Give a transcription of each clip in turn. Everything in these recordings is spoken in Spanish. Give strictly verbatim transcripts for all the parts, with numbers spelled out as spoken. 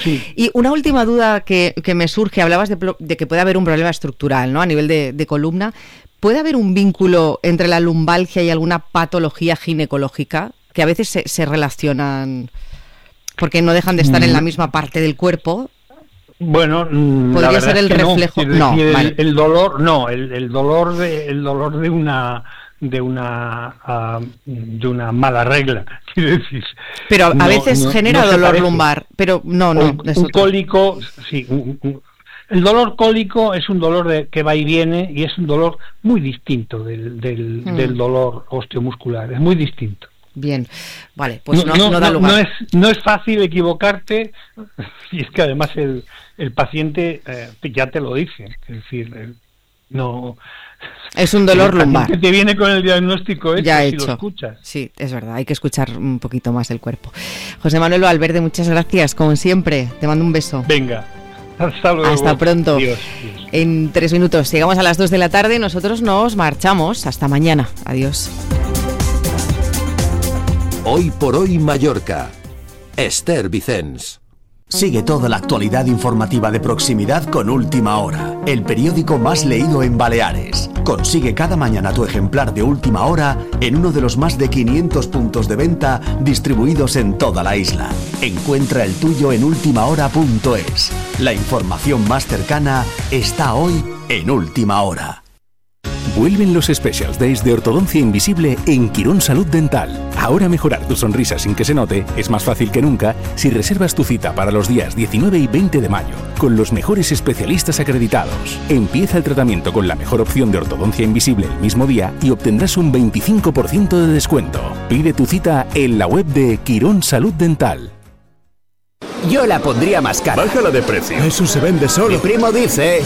Sí. Y una última duda que, que me surge, hablabas de, de que puede haber un problema estructural, ¿no? A nivel de, de columna. ¿Puede haber un vínculo entre la lumbalgia y alguna patología ginecológica? Que a veces se, se relacionan porque no dejan de estar en la misma parte del cuerpo. Bueno, podría la verdad ser el es que reflejo. No, no el, vale. el dolor, no, el, el dolor de, el dolor de una de una uh, de una mala regla, quiero decir. Pero a no, veces no, genera no dolor parece. lumbar, pero no, no. Un, un cólico, sí. Un, un, el dolor cólico es un dolor de, que va y viene y es un dolor muy distinto del, del, mm. del dolor osteomuscular, es muy distinto. Bien, vale, pues no, no, no, no da no, lugar. No es, no es fácil equivocarte, y es que además el, el paciente eh, ya te lo dice, es decir, el, no... Es un dolor lumbar. Que te viene con el diagnóstico hecho, ya si hecho. lo escuchas. Sí, es verdad, hay que escuchar un poquito más el cuerpo. José Manuel Valverde, muchas gracias, como siempre, te mando un beso. Venga. Hasta luego. Hasta pronto. Dios, Dios. En tres minutos llegamos a las dos de la tarde, nosotros nos marchamos. Hasta mañana. Adiós. Hoy por hoy Mallorca. Esther Vicens. Sigue toda la actualidad informativa de proximidad con Última Hora, el periódico más leído en Baleares. Consigue cada mañana tu ejemplar de Última Hora en uno de los más de quinientos puntos de venta distribuidos en toda la isla. Encuentra el tuyo en ultima hora punto es. La información más cercana está hoy en Última Hora. Vuelven los Specials Days de Ortodoncia Invisible en Quirón Salud Dental. Ahora mejorar tu sonrisa sin que se note es más fácil que nunca si reservas tu cita para los días diecinueve y veinte de mayo con los mejores especialistas acreditados. Empieza el tratamiento con la mejor opción de ortodoncia invisible el mismo día y obtendrás un veinticinco por ciento de descuento. Pide tu cita en la web de Quirón Salud Dental. Yo la pondría más cara. Bájala de precio. Eso se vende solo. Mi primo dice...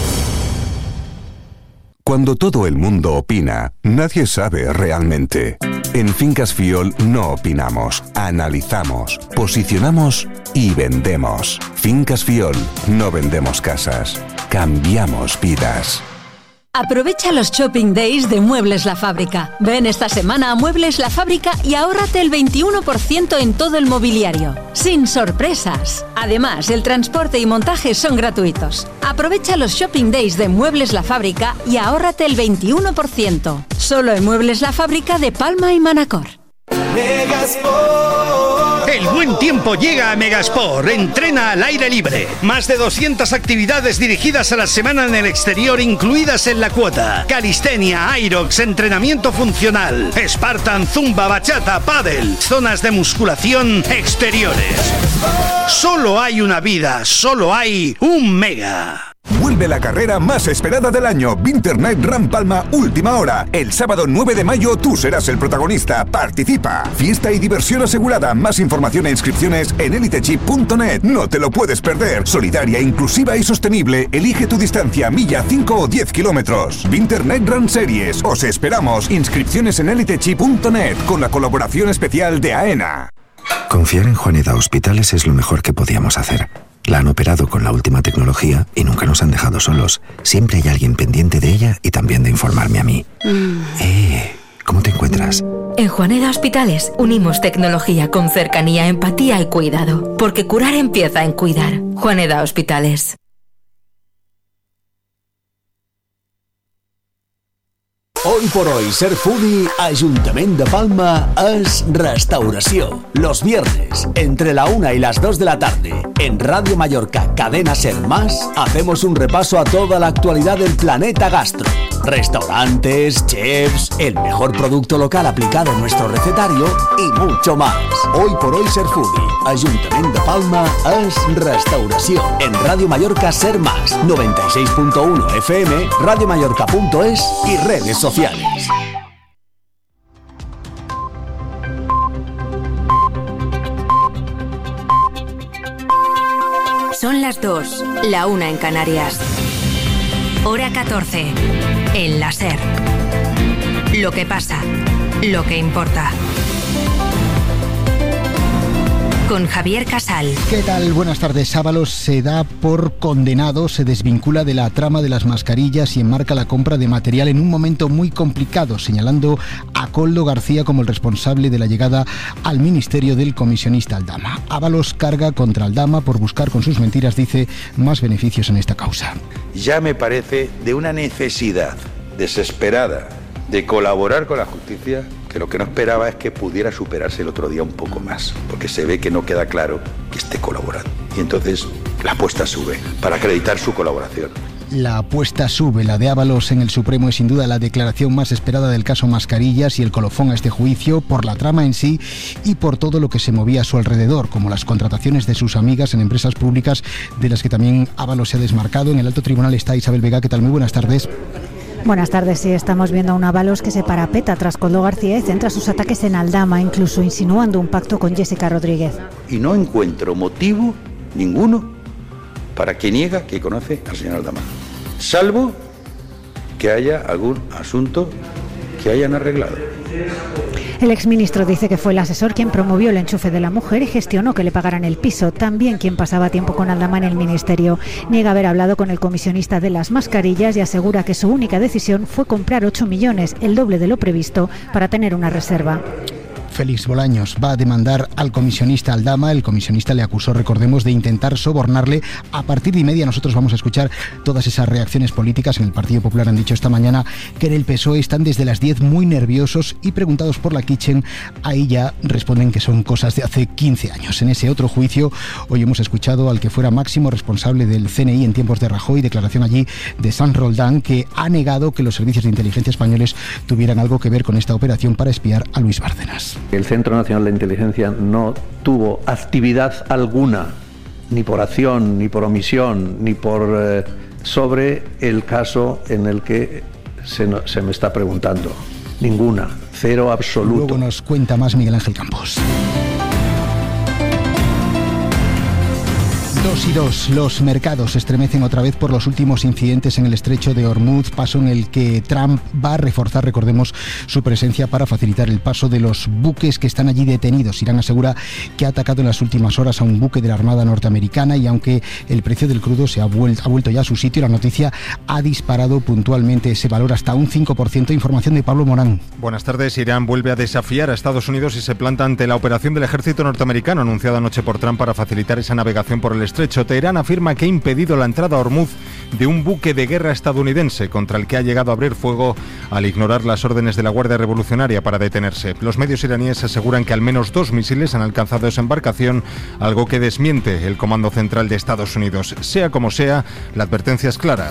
Cuando todo el mundo opina, nadie sabe realmente. En Fincas Fiol no opinamos, analizamos, posicionamos y vendemos. Fincas Fiol, no vendemos casas, cambiamos vidas. Aprovecha los Shopping Days de Muebles La Fábrica. Ven esta semana a Muebles La Fábrica y ahórrate el veintiuno por ciento en todo el mobiliario. Sin sorpresas. Además, el transporte y montaje son gratuitos. Aprovecha los Shopping Days de Muebles La Fábrica y ahórrate el veintiuno por ciento. Solo en Muebles La Fábrica de Palma y Manacor. Megasport. El buen tiempo llega a Megasport. Entrena al aire libre. Más de doscientas actividades dirigidas a la semana en el exterior incluidas en la cuota. Calistenia, Aerox, entrenamiento funcional, Spartan, Zumba, Bachata, Pádel, zonas de musculación exteriores. Solo hay una vida, solo hay un Mega. Vuelve la carrera más esperada del año, Winter Night Run Palma Última Hora. El sábado nueve de mayo tú serás el protagonista. Participa. Fiesta y diversión asegurada. Más información e inscripciones en elitechip punto net. No te lo puedes perder. Solidaria, inclusiva y sostenible. Elige tu distancia, milla, cinco o diez kilómetros. Winter Night Run Series. Os esperamos. Inscripciones en elitechip punto net con la colaboración especial de AENA. Confiar en Juaneda Hospitales es lo mejor que podíamos hacer. La han operado con la última tecnología y nunca nos han dejado solos. Siempre hay alguien pendiente de ella y también de informarme a mí. Mm. Eh, ¿cómo te encuentras? En Juaneda Hospitales unimos tecnología con cercanía, empatía y cuidado. Porque curar empieza en cuidar. Juaneda Hospitales. Hoy por hoy, ser foodie, Ayuntamiento de Palma es restauración. Los viernes, entre la una y las dos de la tarde, en Radio Mallorca, Cadena Ser Más, hacemos un repaso a toda la actualidad del planeta gastro. Restaurantes, chefs, el mejor producto local aplicado en nuestro recetario y mucho más. Hoy por hoy, ser foodie, Ayuntamiento de Palma es restauración. En Radio Mallorca Ser Más, noventa y seis punto uno F M, radiomallorca punto es y redes sociales. Son las dos, la una en Canarias. Hora catorce, en la Ser. Lo que pasa, lo que importa. Con Javier Casal. Capital. ¿Qué tal? Buenas tardes. Ábalos se da por condenado, se desvincula de la trama de las mascarillas y enmarca la compra de material en un momento muy complicado, señalando a Koldo García como el responsable de la llegada al ministerio del comisionista Aldama. Ábalos carga contra Aldama por buscar con sus mentiras, dice, más beneficios en esta causa. Ya me parece de una necesidad desesperada de colaborar con la justicia, que lo que no esperaba es que pudiera superarse el otro día un poco más, porque se ve que no queda claro que esté colaborando. Y entonces la apuesta sube para acreditar su colaboración. La apuesta sube. La de Ábalos en el Supremo es sin duda la declaración más esperada del caso Mascarillas y el colofón a este juicio por la trama en sí y por todo lo que se movía a su alrededor, como las contrataciones de sus amigas en empresas públicas de las que también Ábalos se ha desmarcado. En el alto tribunal está Isabel Vega. ¿Qué tal? Muy buenas tardes. Buenas tardes, sí, estamos viendo a un Ábalos que se parapeta tras Koldo García y centra sus ataques en Aldama, incluso insinuando un pacto con Jessica Rodríguez. Y no encuentro motivo ninguno para que niega que conoce al señor Aldama, salvo que haya algún asunto que hayan arreglado. El exministro dice que fue el asesor quien promovió el enchufe de la mujer y gestionó que le pagaran el piso, también quien pasaba tiempo con Aldama en el ministerio. Niega haber hablado con el comisionista de las mascarillas y asegura que su única decisión fue comprar ocho millones, el doble de lo previsto, para tener una reserva. Félix Bolaños va a demandar al comisionista Aldama. El comisionista le acusó, recordemos, de intentar sobornarle. A partir de y media nosotros vamos a escuchar todas esas reacciones políticas. En el Partido Popular han dicho esta mañana que en el P S O E están desde las diez muy nerviosos y preguntados por la Kitchen, ahí ya responden que son cosas de hace quince años. En ese otro juicio hoy hemos escuchado al que fuera máximo responsable del C N I en tiempos de Rajoy, declaración allí de Sanz Roldán, que ha negado que los servicios de inteligencia españoles tuvieran algo que ver con esta operación para espiar a Luis Bárcenas. El Centro Nacional de Inteligencia no tuvo actividad alguna, ni por acción, ni por omisión, ni por eh, sobre el caso en el que se, no, se me está preguntando. Ninguna, cero absoluto. Luego nos cuenta más Miguel Ángel Campos. Dos y dos, los mercados se estremecen otra vez por los últimos incidentes en el estrecho de Hormuz, paso en el que Trump va a reforzar, recordemos, su presencia para facilitar el paso de los buques que están allí detenidos. Irán asegura que ha atacado en las últimas horas a un buque de la Armada norteamericana y aunque el precio del crudo se ha vuelto, ha vuelto ya a su sitio, la noticia ha disparado puntualmente ese valor hasta un cinco por ciento. Información de Pablo Morán. Buenas tardes. Irán vuelve a desafiar a Estados Unidos y se planta ante la operación del ejército norteamericano anunciada anoche por Trump para facilitar esa navegación por el estrecho. Teherán afirma que ha impedido la entrada a Hormuz de un buque de guerra estadounidense contra el que ha llegado a abrir fuego al ignorar las órdenes de la Guardia Revolucionaria para detenerse. Los medios iraníes aseguran que al menos dos misiles han alcanzado esa embarcación, algo que desmiente el Comando Central de Estados Unidos. Sea como sea, la advertencia es clara.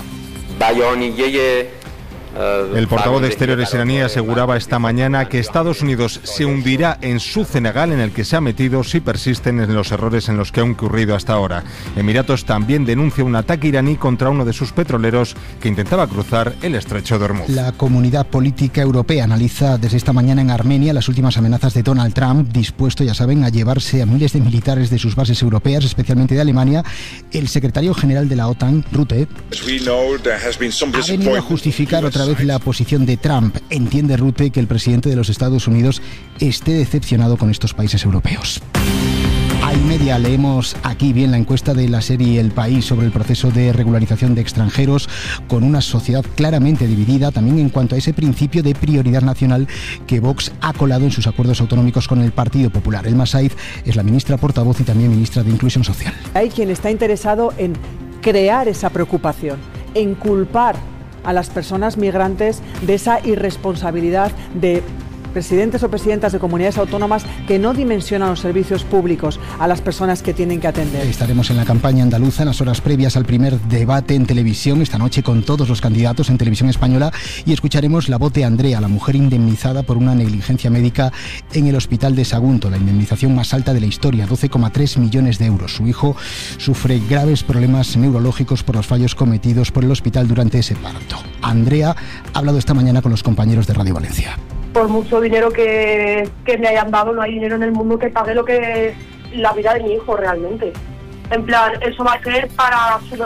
El portavoz de Exteriores iraní aseguraba esta mañana que Estados Unidos se hundirá en su cenagal en el que se ha metido si persisten en los errores en los que ha incurrido hasta ahora. Emiratos también denuncia un ataque iraní contra uno de sus petroleros que intentaba cruzar el estrecho de Hormuz. La Comunidad Política Europea analiza desde esta mañana en Armenia las últimas amenazas de Donald Trump, dispuesto, ya saben, a llevarse a miles de militares de sus bases europeas, especialmente de Alemania. El secretario general de la OTAN, Rutte, ha venido a justificar otra vez la posición de Trump. Entiende Rutte que el presidente de los Estados Unidos esté decepcionado con estos países europeos. A y media leemos aquí bien la encuesta de la serie El País sobre el proceso de regularización de extranjeros, con una sociedad claramente dividida también en cuanto a ese principio de prioridad nacional que Vox ha colado en sus acuerdos autonómicos con el Partido Popular. Elma Saiz es la ministra portavoz y también ministra de Inclusión Social. Hay quien está interesado en crear esa preocupación, en culpar a las personas migrantes de esa irresponsabilidad de presidentes o presidentas de comunidades autónomas que no dimensionan los servicios públicos a las personas que tienen que atender. Estaremos en la campaña andaluza en las horas previas al primer debate en televisión esta noche con todos los candidatos en Televisión Española y escucharemos la voz de Andrea, la mujer indemnizada por una negligencia médica en el hospital de Sagunto, la indemnización más alta de la historia, doce coma tres millones de euros. Su hijo sufre graves problemas neurológicos por los fallos cometidos por el hospital durante ese parto. Andrea ha hablado esta mañana con los compañeros de Radio Valencia. Por mucho dinero que, que me hayan dado, no hay dinero en el mundo que pague lo que la vida de mi hijo realmente. En plan, eso va a ser para su,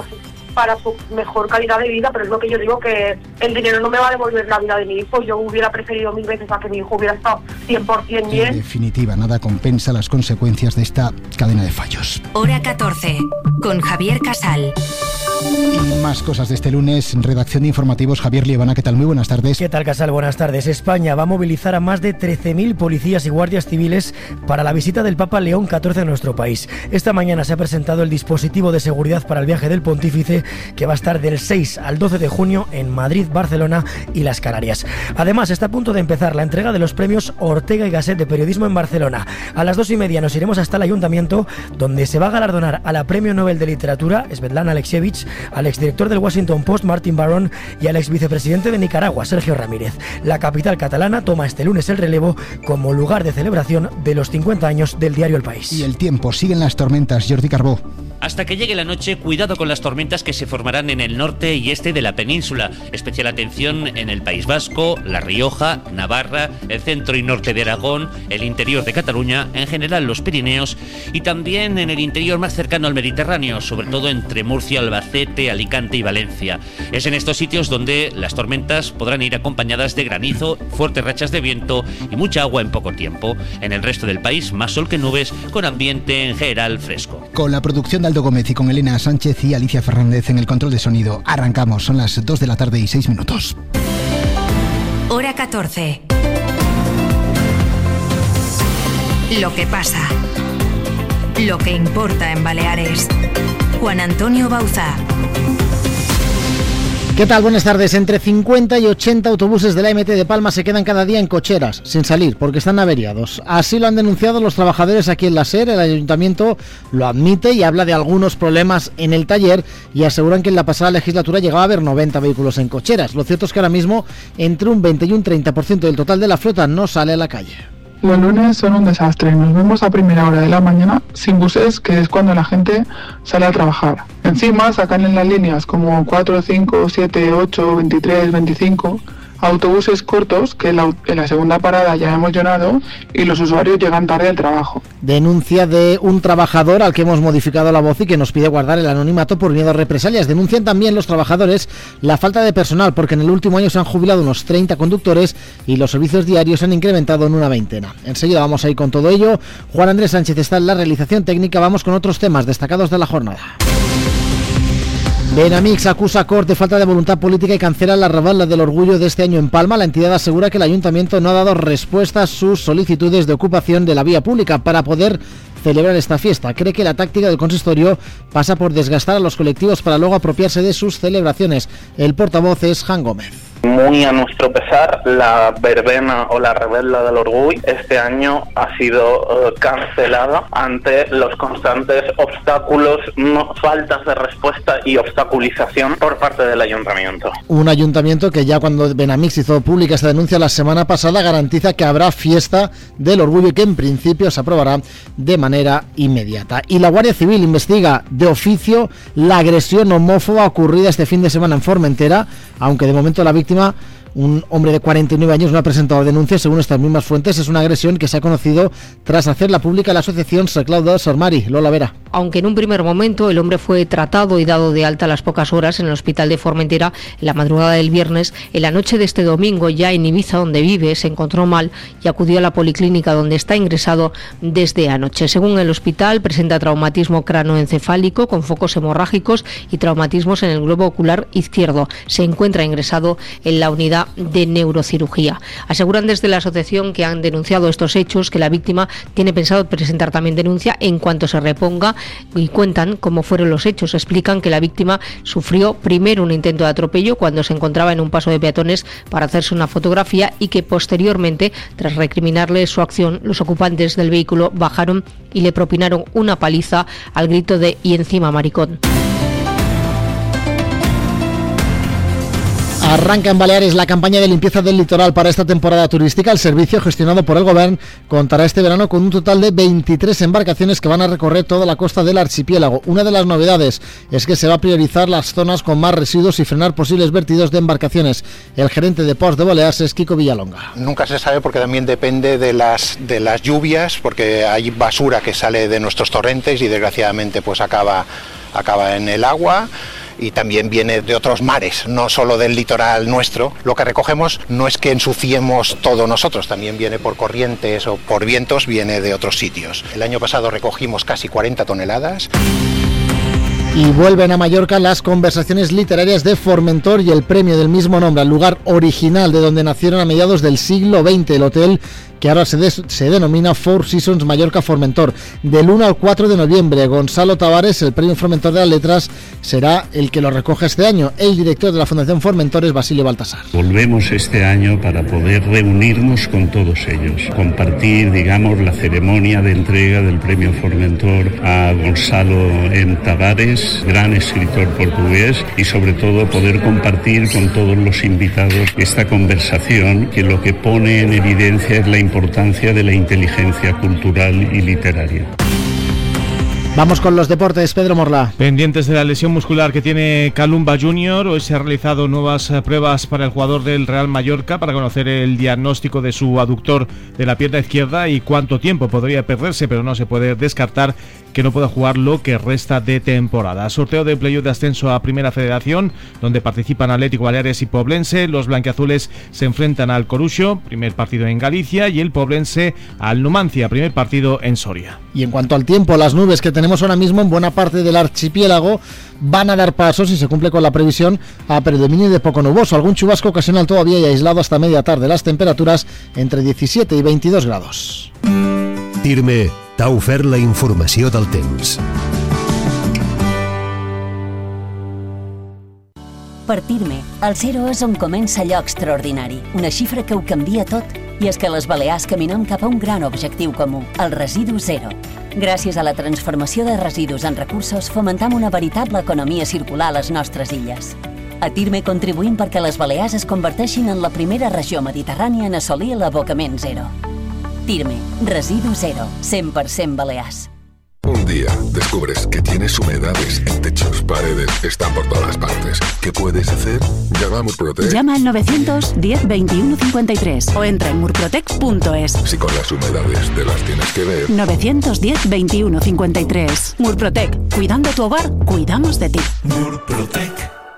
para su mejor calidad de vida, pero es lo que yo digo, que el dinero no me va a devolver la vida de mi hijo. Yo hubiera preferido mil veces a que mi hijo hubiera estado cien por ciento bien. En definitiva, nada compensa las consecuencias de esta cadena de fallos. Hora catorce, con Javier Casal. Y más cosas de este lunes, redacción de informativos, Javier Liebana, ¿qué tal? Muy buenas tardes. ¿Qué tal, Casal? Buenas tardes. España va a movilizar a más de trece mil policías y guardias civiles para la visita del Papa León catorce a nuestro país. Esta mañana se ha presentado el dispositivo de seguridad para el viaje del pontífice, que va a estar del seis al doce de junio en Madrid, Barcelona y las Canarias. Además, está a punto de empezar la entrega de los premios Ortega y Gasset de periodismo en Barcelona. A las dos y media nos iremos hasta el ayuntamiento, donde se va a galardonar a la Premio Nobel de Literatura, Svetlana Alexievich, al exdirector del Washington Post, Martin Barron, y al exvicepresidente de Nicaragua, Sergio Ramírez. La capital catalana toma este lunes el relevo como lugar de celebración de los cincuenta años del diario El País. Y el tiempo, siguen las tormentas, Jordi Carbó. Hasta que llegue la noche, cuidado con las tormentas que se formarán en el norte y este de la península. Especial atención en el País Vasco, La Rioja, Navarra, el centro y norte de Aragón, el interior de Cataluña, en general los Pirineos y también en el interior más cercano al Mediterráneo, sobre todo entre Murcia, Albacete, Alicante y Valencia. Es en estos sitios donde las tormentas podrán ir acompañadas de granizo, fuertes rachas de viento y mucha agua en poco tiempo. En el resto del país, más sol que nubes, con ambiente en general fresco. Con la producción de Aldo Gómez y con Elena Sánchez y Alicia Fernández en el control de sonido. Arrancamos, son las dos de la tarde y seis minutos. Hora catorce. Lo que pasa. Lo que importa en Baleares. Juan Antonio Bauza. ¿Qué tal? Buenas tardes. Entre cincuenta y ochenta autobuses de la M T de Palma se quedan cada día en cocheras, sin salir, porque están averiados. Así lo han denunciado los trabajadores aquí en la SER. El ayuntamiento lo admite y habla de algunos problemas en el taller y aseguran que en la pasada legislatura llegaba a haber noventa vehículos en cocheras. Lo cierto es que ahora mismo entre un veinte y un treinta por ciento del total de la flota no sale a la calle. Los lunes son un desastre, nos vemos a primera hora de la mañana sin buses, que es cuando la gente sale a trabajar. Encima sacan en las líneas como cuatro, cinco, siete, ocho, veintitrés, veinticinco autobuses cortos que en la, en la segunda parada ya hemos llenado y los usuarios llegan tarde al trabajo. Denuncia de un trabajador al que hemos modificado la voz y que nos pide guardar el anonimato por miedo a represalias. Denuncian también los trabajadores la falta de personal, porque en el último año se han jubilado unos treinta conductores y los servicios diarios se han incrementado en una veintena. Enseguida vamos a ir con todo ello. Juan Andrés Sánchez está en la realización técnica. Vamos con otros temas destacados de la jornada. Benamix acusa a Cort de falta de voluntad política y cancela la Ravala del Orgullo de este año en Palma. La entidad asegura que el ayuntamiento no ha dado respuesta a sus solicitudes de ocupación de la vía pública para poder celebrar esta fiesta. Cree que la táctica del consistorio pasa por desgastar a los colectivos para luego apropiarse de sus celebraciones. El portavoz es Jan Gómez. Muy a nuestro pesar, la verbena o la rebella del Orgullo este año ha sido uh, cancelada ante los constantes obstáculos, no, faltas de respuesta y obstaculización por parte del ayuntamiento. Un ayuntamiento que ya cuando Benamix hizo pública esta denuncia la semana pasada garantiza que habrá fiesta del Orgullo y que en principio se aprobará de manera inmediata. Y la Guardia Civil investiga de oficio la agresión homófoba ocurrida este fin de semana en Formentera, aunque de momento la víctima, un hombre de cuarenta y nueve años, no ha presentado denuncia. Según estas mismas fuentes, es una agresión que se ha conocido tras hacerla pública la asociación Sor Claudia Sor Mari. Lola Vera. Aunque en un primer momento el hombre fue tratado y dado de alta a las pocas horas en el hospital de Formentera en la madrugada del viernes, en la noche de este domingo, ya en Ibiza, donde vive, se encontró mal y acudió a la policlínica donde está ingresado desde anoche. Según el hospital, presenta traumatismo cranoencefálico con focos hemorrágicos y traumatismos en el globo ocular izquierdo. Se encuentra ingresado en la unidad de neurocirugía. Aseguran desde la asociación que han denunciado estos hechos, que la víctima tiene pensado presentar también denuncia en cuanto se reponga, y cuentan cómo fueron los hechos. Explican que la víctima sufrió primero un intento de atropello cuando se encontraba en un paso de peatones para hacerse una fotografía y que posteriormente, tras recriminarle su acción, los ocupantes del vehículo bajaron y le propinaron una paliza al grito de "y encima maricón". Arranca en Baleares la campaña de limpieza del litoral para esta temporada turística. El servicio, gestionado por el Gobierno, contará este verano con un total de veintitrés embarcaciones que van a recorrer toda la costa del archipiélago. Una de las novedades es que se va a priorizar las zonas con más residuos y frenar posibles vertidos de embarcaciones. El gerente de Ports de Baleares es Kiko Villalonga. Nunca se sabe, porque también depende de las, de las lluvias, porque hay basura que sale de nuestros torrentes y desgraciadamente pues acaba, acaba en el agua. y también viene de otros mares, no solo del litoral nuestro. Lo que recogemos no es que ensuciemos todo nosotros, también viene por corrientes o por vientos, viene de otros sitios. El año pasado recogimos casi cuarenta toneladas. Y vuelven a Mallorca las conversaciones literarias de Formentor y el premio del mismo nombre al lugar original de donde nacieron a mediados del siglo veinte, el hotel que ahora se, des, se denomina Four Seasons Mallorca Formentor. Del uno al cuatro de noviembre, Gonzalo Tavares, el premio Formentor de las Letras, será el que lo recoge este año. El director de la Fundación Formentor es Basilio Baltasar. Volvemos este año para poder reunirnos con todos ellos, compartir, digamos, la ceremonia de entrega del premio Formentor a Gonzalo M. Tavares, gran escritor portugués, y sobre todo poder compartir con todos los invitados esta conversación que lo que pone en evidencia es la importancia de la inteligencia cultural y literaria. Vamos con los deportes, Pedro Morla. Pendientes de la lesión muscular que tiene Calumba junior, hoy se han realizado nuevas pruebas para el jugador del Real Mallorca para conocer el diagnóstico de su aductor de la pierna izquierda y cuánto tiempo podría perderse, pero no se puede descartar que no pueda jugar lo que resta de temporada. Sorteo de playoff de ascenso a Primera Federación, donde participan Atlético Baleares y Poblense. Los blanquiazules se enfrentan al Coruxo, primer partido en Galicia, y el Poblense al Numancia, primer partido en Soria. Y en cuanto al tiempo, las nubes que tenemos ahora mismo en buena parte del archipiélago van a dar paso, si se cumple con la previsión, a predominio de poco nuboso. Algún chubasco ocasional todavía y aislado hasta media tarde. Las temperaturas entre diecisiete y veintidós grados. Tirme t'ha ofert la informació del temps. Per Tirme, el zero és on comença allò extraordinari, una xifra que ho canvia tot, i és que les Balears caminem cap a un gran objectiu comú, el residu zero. Gràcies a la transformació de residus en recursos, fomentam una veritable economia circular a les nostres illes. A Tirme contribuïm perquè les Balears es converteixin en la primera regió mediterrània en assolir l'abocament zero. Tirme, residu cero, cien por ciento Balears. Un día descubres que tienes humedades en techos, paredes, están por todas partes. ¿Qué puedes hacer? Llama a Murprotec. Llama al novecientos diez veintiuno cincuenta y tres o entra en murprotec punto es. Si con las humedades te las tienes que ver. novecientos diez veintiuno cincuenta y tres. Murprotec, cuidando tu hogar, cuidamos de ti. Murprotec.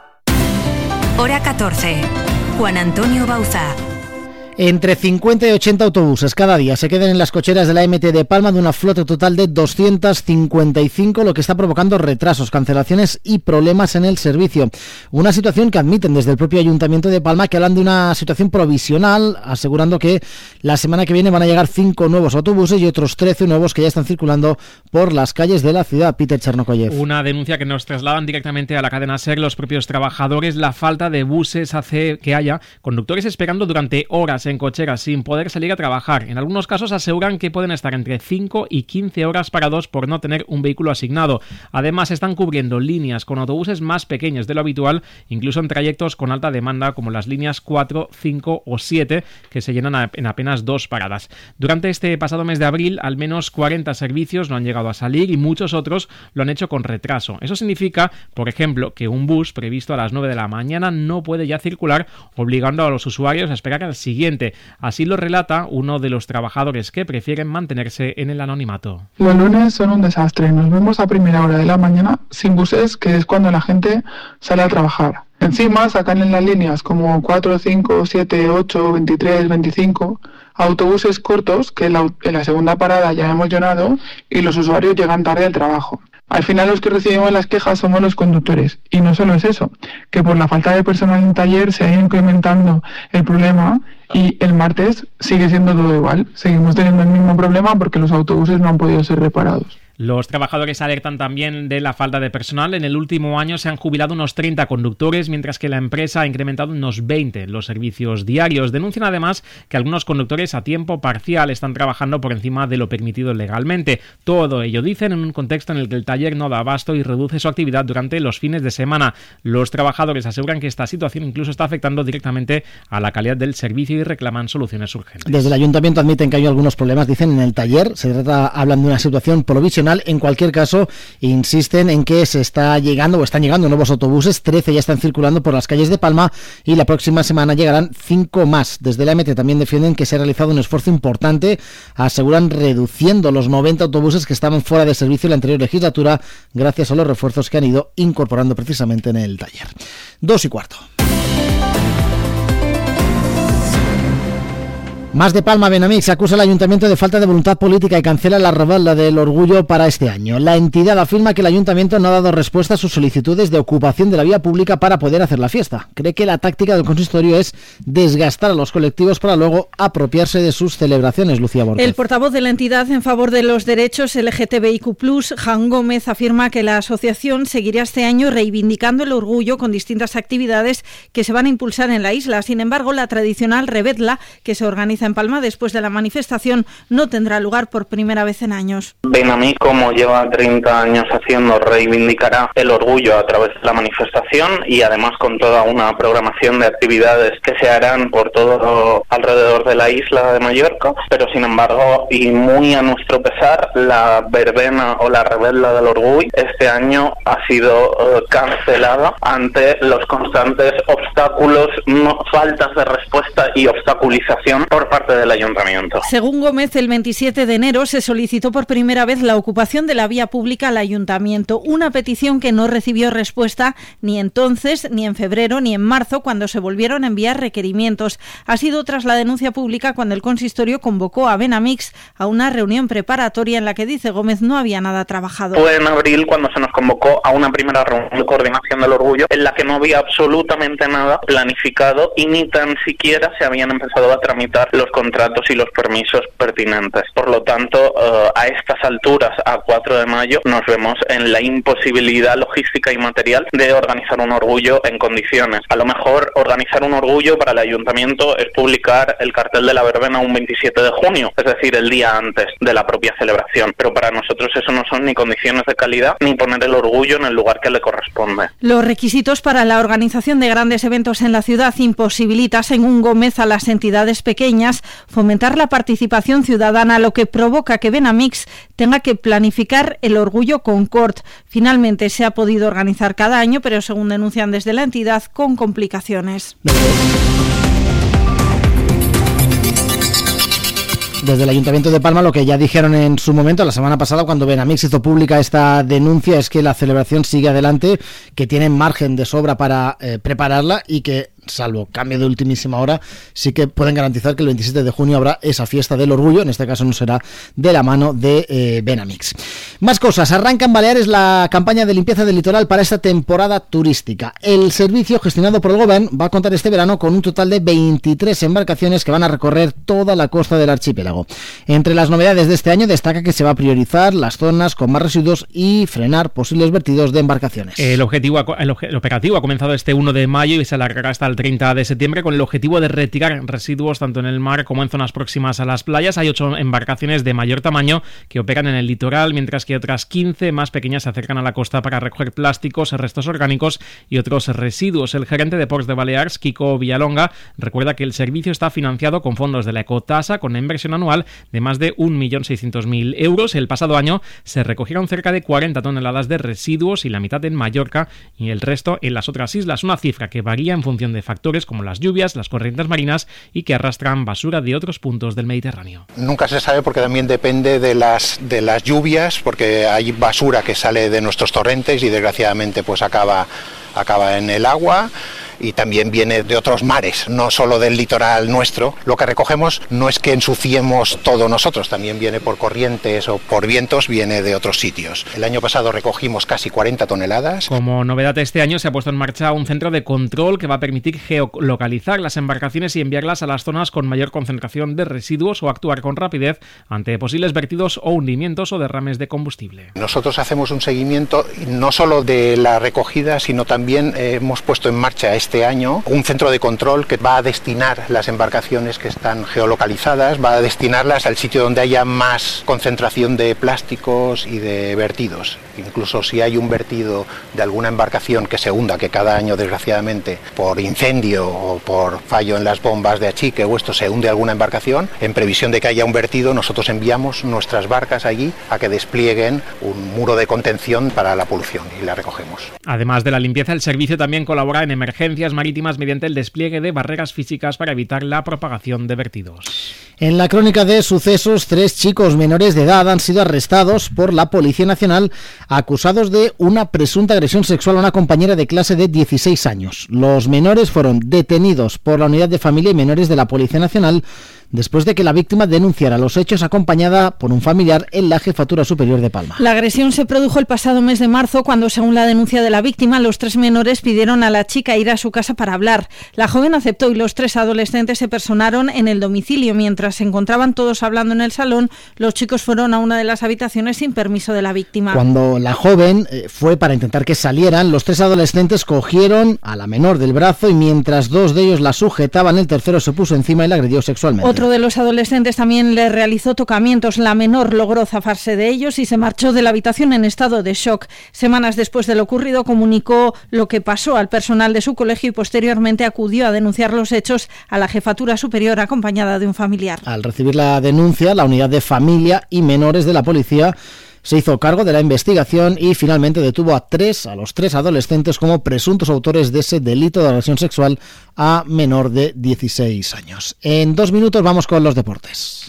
Hora catorce. Juan Antonio Bauzá. Entre cincuenta y ochenta autobuses cada día se quedan en las cocheras de la M T de Palma de una flota total de doscientos cincuenta y cinco, lo que está provocando retrasos, cancelaciones y problemas en el servicio. Una situación que admiten desde el propio Ayuntamiento de Palma, que hablan de una situación provisional, asegurando que la semana que viene van a llegar cinco nuevos autobuses y otros trece nuevos que ya están circulando por las calles de la ciudad. Peter Chernokoyev. Una denuncia que nos trasladan directamente a la cadena SER los propios trabajadores. La falta de buses hace que haya conductores esperando durante horas en cocheras sin poder salir a trabajar. En algunos casos aseguran que pueden estar entre cinco y quince horas parados por no tener un vehículo asignado. Además, están cubriendo líneas con autobuses más pequeños de lo habitual, incluso en trayectos con alta demanda como las líneas cuatro, cinco o siete, que se llenan en apenas dos paradas. Durante este pasado mes de abril, al menos cuarenta servicios no han llegado a salir y muchos otros lo han hecho con retraso. Eso significa, por ejemplo, que un bus previsto a las nueve de la mañana no puede ya circular, obligando a los usuarios a esperar al siguiente. Así lo relata uno de los trabajadores que prefieren mantenerse en el anonimato. Los lunes son un desastre. Nos vemos a primera hora de la mañana sin buses, que es cuando la gente sale a trabajar. Encima sacan en las líneas como cuatro, cinco, siete, ocho, veintitrés, veinticinco autobuses cortos que en la, en la segunda parada ya hemos llenado y los usuarios llegan tarde al trabajo. Al final los que recibimos las quejas somos los conductores. Y no solo es eso, que por la falta de personal en taller se ha ido incrementando el problema y el martes sigue siendo todo igual. Seguimos teniendo el mismo problema porque los autobuses no han podido ser reparados. Los trabajadores alertan también de la falta de personal. En el último año se han jubilado unos treinta conductores, mientras que la empresa ha incrementado unos veinte los servicios diarios. Denuncian además que algunos conductores a tiempo parcial están trabajando por encima de lo permitido legalmente. Todo ello, dicen, en un contexto en el que el taller no da abasto y reduce su actividad durante los fines de semana. Los trabajadores aseguran que esta situación incluso está afectando directamente a la calidad del servicio y reclaman soluciones urgentes. Desde el ayuntamiento admiten que hay algunos problemas, dicen, en el taller. Se trata, hablan de una situación provisional nacional. En cualquier caso, insisten en que se está llegando o están llegando nuevos autobuses, trece ya están circulando por las calles de Palma y la próxima semana llegarán cinco más. Desde la M T también defienden que se ha realizado un esfuerzo importante, aseguran reduciendo los noventa autobuses que estaban fuera de servicio en la anterior legislatura gracias a los refuerzos que han ido incorporando precisamente en el taller. Dos y cuarto. Más de Palma, Benamix acusa al ayuntamiento de falta de voluntad política y cancela la revelda del orgullo para este año. La entidad afirma que el ayuntamiento no ha dado respuesta a sus solicitudes de ocupación de la vía pública para poder hacer la fiesta. Cree que la táctica del consistorio es desgastar a los colectivos para luego apropiarse de sus celebraciones. Lucía Borges. El portavoz de la entidad en favor de los derechos L G T B I Q plus, Jan Gómez, afirma que la asociación seguirá este año reivindicando el orgullo con distintas actividades que se van a impulsar en la isla. Sin embargo, la tradicional revedla que se organiza en Palma después de la manifestación no tendrá lugar por primera vez en años. Benamix, como lleva treinta años haciendo, reivindicará el orgullo a través de la manifestación y además con toda una programación de actividades que se harán por todo alrededor de la isla de Mallorca, pero sin embargo, y muy a nuestro pesar, la verbena o la revedla del orgullo este año ha sido uh, cancelada ante los constantes obstáculos, no, faltas de respuesta y obstaculización por parte del ayuntamiento. Según Gómez, el veintisiete de enero se solicitó por primera vez la ocupación de la vía pública al ayuntamiento, una petición que no recibió respuesta ni entonces, ni en febrero, ni en marzo, cuando se volvieron a enviar requerimientos. Ha sido tras la denuncia pública cuando el consistorio convocó a Benamix a una reunión preparatoria en la que, dice Gómez, no había nada trabajado. Fue en abril cuando se nos convocó a una primera reunión de coordinación del orgullo en la que no había absolutamente nada planificado y ni tan siquiera se habían empezado a tramitar los contratos y los permisos pertinentes. Por lo tanto, uh, a estas alturas, a cuatro de mayo, nos vemos en la imposibilidad logística y material de organizar un orgullo en condiciones. A lo mejor organizar un orgullo para el ayuntamiento es publicar el cartel de la verbena un veintisiete de junio, es decir, el día antes de la propia celebración. Pero para nosotros eso no son ni condiciones de calidad ni poner el orgullo en el lugar que le corresponde. Los requisitos para la organización de grandes eventos en la ciudad imposibilita, según Gómez, a las entidades pequeñas fomentar la participación ciudadana, lo que provoca que Benamix tenga que planificar el orgullo Concord. Finalmente se ha podido organizar cada año, pero según denuncian desde la entidad, con complicaciones. Desde el Ayuntamiento de Palma lo que ya dijeron en su momento, la semana pasada, cuando Benamix hizo pública esta denuncia, es que la celebración sigue adelante, que tienen margen de sobra para eh, prepararla y que, salvo cambio de ultimísima hora, sí que pueden garantizar que el veintisiete de junio habrá esa fiesta del orgullo. En este caso no será de la mano de eh, Benamix. Más cosas. Arranca en Baleares la campaña de limpieza del litoral para esta temporada turística. El servicio gestionado por el Gobierno va a contar este verano con un total de veintitrés embarcaciones que van a recorrer toda la costa del archipiélago. Entre las novedades de este año destaca que se va a priorizar las zonas con más residuos y frenar posibles vertidos de embarcaciones. El objetivo, el, el operativo ha comenzado este uno de mayo y se alargará hasta el treinta de septiembre con el objetivo de retirar residuos tanto en el mar como en zonas próximas a las playas. Hay ocho embarcaciones de mayor tamaño que operan en el litoral, mientras que otras quince más pequeñas se acercan a la costa para recoger plásticos, restos orgánicos y otros residuos. El gerente de Ports de Balears, Kiko Villalonga, recuerda que el servicio está financiado con fondos de la ecotasa con una inversión anual de más de un millón seiscientos mil euros. El pasado año se recogieron cerca de cuarenta toneladas de residuos y la mitad en Mallorca y el resto en las otras islas, una cifra que varía en función de factores como las lluvias, las corrientes marinas y que arrastran basura de otros puntos del Mediterráneo. Nunca se sabe porque también depende de las, de las lluvias, porque hay basura que sale de nuestros torrentes y desgraciadamente pues acaba, acaba en el agua. Y también viene de otros mares, no solo del litoral nuestro. Lo que recogemos no es que ensuciemos todo nosotros, también viene por corrientes o por vientos, viene de otros sitios. El año pasado recogimos casi cuarenta toneladas. Como novedad este año se ha puesto en marcha un centro de control que va a permitir geolocalizar las embarcaciones y enviarlas a las zonas con mayor concentración de residuos o actuar con rapidez ante posibles vertidos o hundimientos o derrames de combustible. Nosotros hacemos un seguimiento no solo de la recogida, sino también eh, hemos puesto en marcha este este año un centro de control que va a destinar las embarcaciones que están geolocalizadas, va a destinarlas al sitio donde haya más concentración de plásticos y de vertidos. Incluso si hay un vertido de alguna embarcación que se hunda, que cada año desgraciadamente por incendio o por fallo en las bombas de achique o esto se hunde alguna embarcación, en previsión de que haya un vertido nosotros enviamos nuestras barcas allí a que desplieguen un muro de contención para la polución y la recogemos. Además de la limpieza, el servicio también colabora en emergencias marítimas mediante el despliegue de barreras físicas para evitar la propagación de vertidos. En la crónica de sucesos, tres chicos menores de edad han sido arrestados por la Policía Nacional acusados de una presunta agresión sexual a una compañera de clase de dieciséis años. Los menores fueron detenidos por la Unidad de Familia y Menores de la Policía Nacional después de que la víctima denunciara los hechos acompañada por un familiar en la Jefatura Superior de Palma. La agresión se produjo el pasado mes de marzo cuando, según la denuncia de la víctima, los tres menores pidieron a la chica ir a su casa para hablar. La joven aceptó y los tres adolescentes se personaron en el domicilio. Mientras se encontraban todos hablando en el salón, los chicos fueron a una de las habitaciones sin permiso de la víctima. Cuando la joven eh, fue para intentar que salieran, los tres adolescentes cogieron a la menor del brazo y mientras dos de ellos la sujetaban, el tercero se puso encima y la agredió sexualmente. Otro de los adolescentes también le realizó tocamientos. La menor logró zafarse de ellos y se marchó de la habitación en estado de shock. Semanas después de lo ocurrido, comunicó lo que pasó al personal de su colegio y posteriormente acudió a denunciar los hechos a la Jefatura Superior acompañada de un familiar. Al recibir la denuncia, la Unidad de Familia y Menores de la Policía se hizo cargo de la investigación y finalmente detuvo a tres, a los tres adolescentes como presuntos autores de ese delito de agresión sexual a menor de dieciséis años. En dos minutos vamos con los deportes.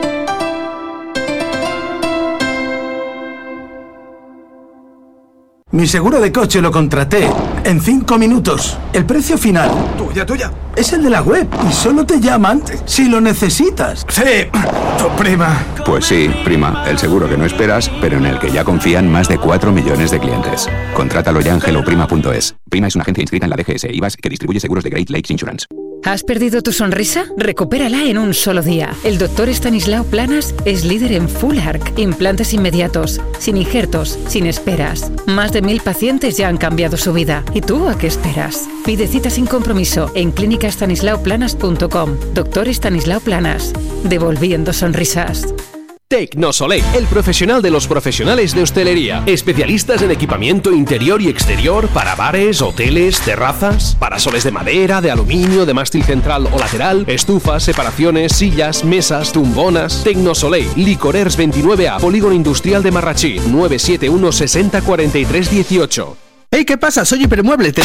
Mi seguro de coche lo contraté en cinco minutos. El precio final, tuya, tuya, es el de la web y solo te llaman si lo necesitas. Sí, tu prima. Pues sí, prima, el seguro que no esperas, pero en el que ya confían más de cuatro millones de clientes. Contrátalo ya en hello prima punto es. Prima es una agencia inscrita en la D G S I V A S que distribuye seguros de Great Lakes Insurance. ¿Has perdido tu sonrisa? Recupérala en un solo día. El doctor Estanislao Planas es líder en Full Arc, implantes inmediatos, sin injertos, sin esperas. Más de mil pacientes ya han cambiado su vida. ¿Y tú a qué esperas? Pide cita sin compromiso en clínica estanislao planas punto com. Doctor Estanislao Planas, devolviendo sonrisas. Tecnosoleil, el profesional de los profesionales de hostelería. Especialistas en equipamiento interior y exterior para bares, hoteles, terrazas, parasoles de madera, de aluminio, de mástil central o lateral, estufas, separaciones, sillas, mesas, tumbonas. Tecnosoleil, Licorers veintinueve A, Polígono Industrial de Marrachí, nueve siete uno sesenta cuarenta y tres dieciocho. Hey, ¿qué pasa? Soy Hipermueble. Te